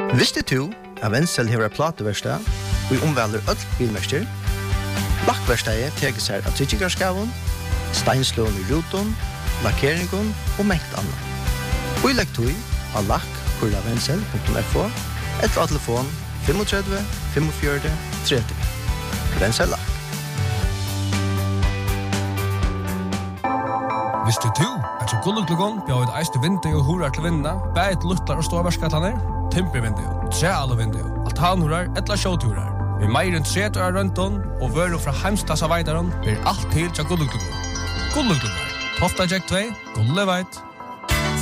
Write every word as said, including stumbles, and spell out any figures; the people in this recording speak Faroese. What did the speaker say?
Visste du at Wenzel hever et plateverstad og i omvelder øll bilmester? Lakkverstadet teker seg av tryggikarskaven, steinslån i ruton, lakkeringen og mengt annet. Og i lekktøy av lakk kurla wenzel punktum f o eller av telefon tre fem fem fem tretti. Wenzel lakk. Visste du at så gulluglugon bjør et eiste vindu og horar til vinna, bæg et luttlar og ståvarskatlaner, timpervindu, trealevindu, altanhorar, etla sjåturar. Vi meir enn tretu av rønton og vøru fra heimstassa veidaron blir alt til til gulluglugon. Gulluglugon, Tofta Jack två, Gulleveit.